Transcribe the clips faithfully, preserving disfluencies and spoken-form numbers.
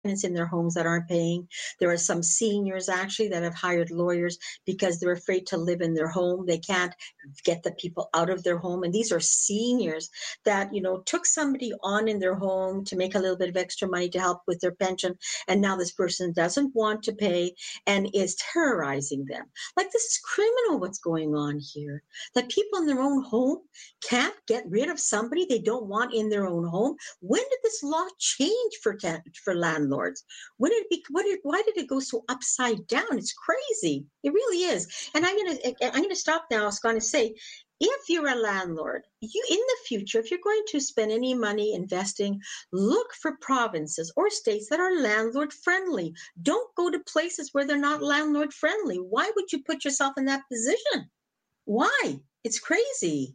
tenants in their homes that aren't paying. There are some seniors actually that have hired lawyers because they're afraid to live in their home. They can't get the people out of their home. And these are seniors that, you know, took somebody on in their home to make a little bit of extra money to help with their pension. And now this person doesn't want to pay and is terrorizing them. Like, this is criminal what's going on here. That people in their own home can't get rid of somebody they don't want in their own home. When did this law change for ten, for landlords? When did it be, what did, why did it go so upside down? It's crazy. It really is. And I'm gonna I'm gonna stop now. I was going to say, if you're a landlord, you in the future, if you're going to spend any money investing, look for provinces or states that are landlord friendly. Don't go to places where they're not landlord friendly. Why would you put yourself in that position? Why? It's crazy.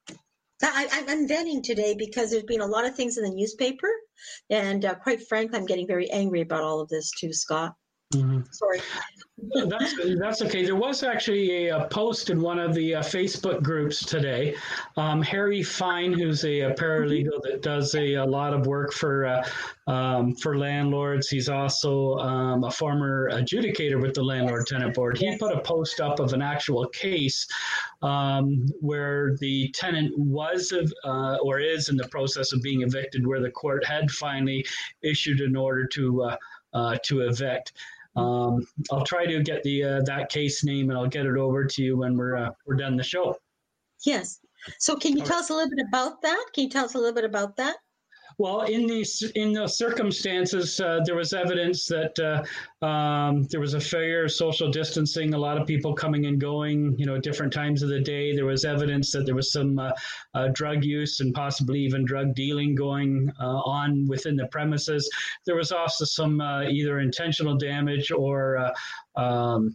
I, I'm venting today because there's been a lot of things in the newspaper, and uh, quite frankly, I'm getting very angry about all of this too, Scott. Mm-hmm. Sorry. That's, that's okay. There was actually a, a post in one of the uh, Facebook groups today. Um, Harry Fine, who's a, a paralegal that does a, a lot of work for uh, um, for landlords. He's also um, a former adjudicator with the Landlord Tenant Board. He put a post up of an actual case um, where the tenant was uh, or is in the process of being evicted, where the court had finally issued an order to uh, uh, to evict. Um, I'll try to get the uh, that case name, and I'll get it over to you when we're uh, we're done the show. Yes. So can you All tell right. us a little bit about that? Can you tell us a little bit about that? Well, in these in the circumstances, uh, there was evidence that uh, um, there was a failure of social distancing. A lot of people coming and going, you know, at different times of the day. There was evidence that there was some uh, uh, drug use and possibly even drug dealing going uh, on within the premises. There was also some uh, either intentional damage or uh, um,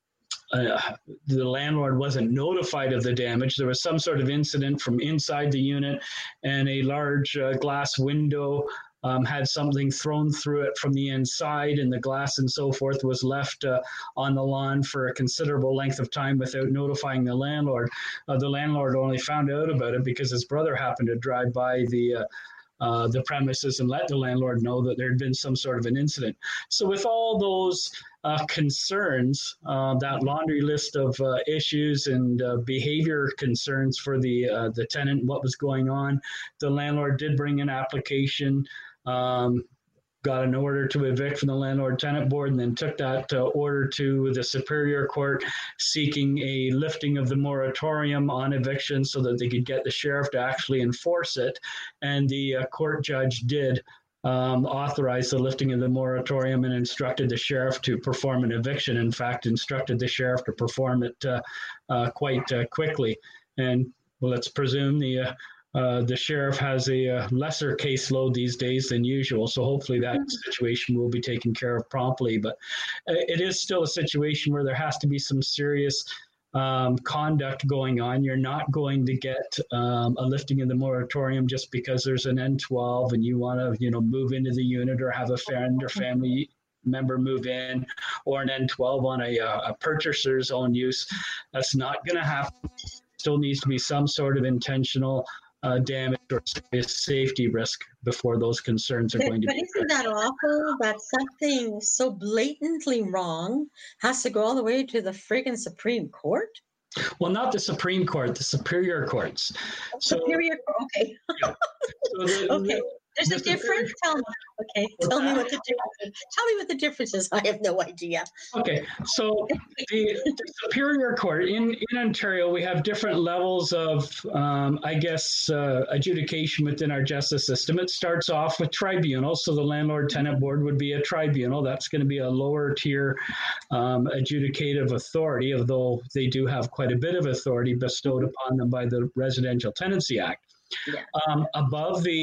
Uh, the landlord wasn't notified of the damage. There was some sort of incident from inside the unit, and a large uh, glass window um, had something thrown through it from the inside, and the glass and so forth was left uh, on the lawn for a considerable length of time without notifying the landlord. Uh, the landlord only found out about it because his brother happened to drive by the uh, uh, the premises and let the landlord know that there had been some sort of an incident. So with all those uh, concerns, uh, that laundry list of uh, issues and uh, behavior concerns for the uh, the tenant, what was going on, the landlord did bring an application, um, got an order to evict from the Landlord Tenant Board, and then took that uh, order to the Superior Court, seeking a lifting of the moratorium on eviction so that they could get the sheriff to actually enforce it. And the uh, court judge did um, authorize the lifting of the moratorium and instructed the sheriff to perform an eviction. In fact, instructed the sheriff to perform it uh, uh, quite uh, quickly. And well, let's presume the uh, Uh, the sheriff has a uh, lesser caseload these days than usual, so hopefully that situation will be taken care of promptly. But uh, it is still a situation where there has to be some serious um, conduct going on. You're not going to get um, a lifting of the moratorium just because there's an N twelve and you want to, you know, move into the unit or have a friend or family member move in, or an N twelve on a, a purchaser's own use. That's not going to happen. Still needs to be some sort of intentional Uh, damage or safety risk before those concerns are but, going to but be. But isn't that awful that something so blatantly wrong has to go all the way to the friggin' Supreme Court? Well, not the Supreme Court, the Superior Courts. So, Superior Court, okay. Yeah. So the, okay. There's the, a difference? Tell me. Okay. Tell me what the difference is. Tell me what the difference is. I have no idea. Okay. So the, the Superior Court in, in Ontario, we have different levels of, um, I guess, uh, adjudication within our justice system. It starts off with tribunals. So the Landlord Tenant Board would be a tribunal. That's going to be a lower tier um, adjudicative authority, although they do have quite a bit of authority bestowed upon them by the Residential Tenancy Act. Yeah. Um, above the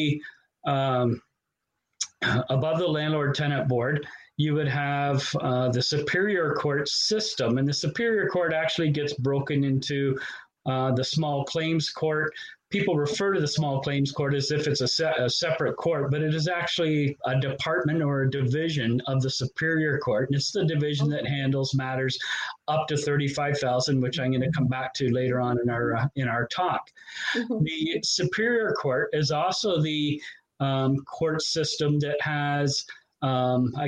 Um, above the Landlord Tenant Board, you would have uh, the Superior Court system, and the Superior Court actually gets broken into uh, the Small Claims Court. People refer to the Small Claims Court as if it's a, se- a separate court, but it is actually a department or a division of the Superior Court, and it's the division that handles matters up to thirty-five thousand, which I'm going to come back to later on in our uh, in our talk. Mm-hmm. The Superior Court is also the Um, court system that has Um, I